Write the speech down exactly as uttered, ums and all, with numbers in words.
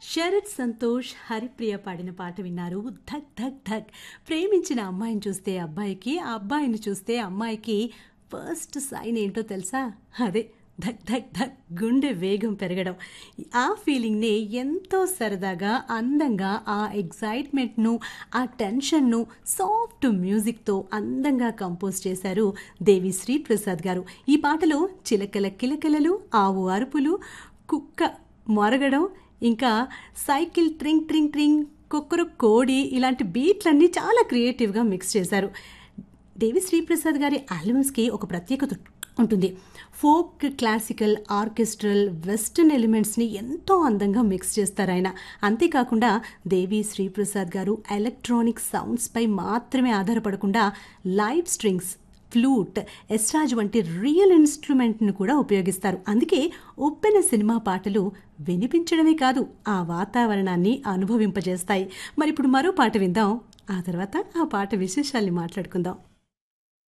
శరత్ సంతోష్ హరిప్రియ పాడిన పాట విన్నారు. ధక్ ధక్ ధక్. ప్రేమించిన అమ్మాయిని చూస్తే అబ్బాయికి, ఆ అబ్బాయిని చూస్తే అమ్మాయికి ఫస్ట్ సైన్ ఏంటో తెలుసా? అదే ధక్ ధక్ ధక్, గుండె వేగం పెరగడం. ఆ ఫీలింగ్ని ఎంతో సరదాగా, అందంగా, ఆ ఎగ్జైట్మెంట్ను, ఆ టెన్షన్ను సాఫ్ట్ మ్యూజిక్తో అందంగా కంపోజ్ చేశారు దేవిశ్రీ ప్రసాద్ గారు. ఈ పాటలో చిలకల కిలకలలు, ఆవు అరుపులు, కుక్క మొరగడం, ఇంకా సైకిల్ ట్రింగ్ ట్రింగ్ ట్రింగ్, కుక్కరు కోడి, ఇలాంటి బీట్లన్నీ చాలా క్రియేటివ్గా మిక్స్ చేశారు. దేవిశ్రీ ప్రసాద్ గారి ఆల్బమ్స్కి ఒక ప్రత్యేకత ఉంటుంది. ఫోక్, క్లాసికల్, ఆర్కెస్ట్రల్, వెస్టర్న్ ఎలిమెంట్స్ని ఎంతో అందంగా మిక్స్ చేస్తారు ఆయన. అంతేకాకుండా దేవి శ్రీప్రసాద్ గారు ఎలక్ట్రానిక్ సౌండ్స్పై మాత్రమే ఆధారపడకుండా లైవ్ స్ట్రింగ్స్, ఫ్లూట్, ఎస్రాజ్ వంటి రియల్ ఇన్స్ట్రుమెంట్ను కూడా ఉపయోగిస్తారు. అందుకే ఒప్పెన సినిమా పాటలు వినిపించడమే కాదు, ఆ వాతావరణాన్ని అనుభవింపజేస్తాయి. మరి ఇప్పుడు మరో పాట విందాం, ఆ తర్వాత ఆ పాట విశేషాల్ని మాట్లాడుకుందాం.